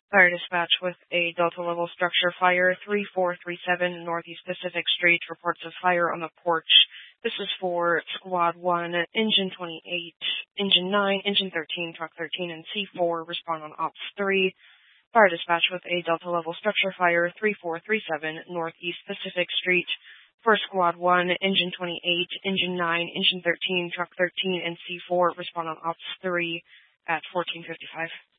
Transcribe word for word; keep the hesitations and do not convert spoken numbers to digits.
Fire dispatch with a Delta level structure fire, three four three seven Northeast Pacific Street, reports of fire on the porch. This is for Squad one, Engine twenty-eight, Engine nine, Engine thirteen, Truck thirteen, and C four, respond on Ops three. Fire dispatch with a Delta level structure fire, three four three seven Northeast Pacific Street, for Squad one, Engine twenty-eight, Engine nine, Engine thirteen, Truck thirteen, and C four, respond on Ops three at fourteen fifty-five.